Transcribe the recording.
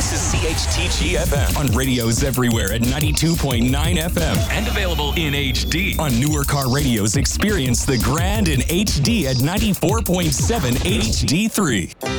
This is CHTG FM on radios everywhere at 92.9 FM. and available in HD. On newer car radios, experience the grand in HD at 94.7 HD3.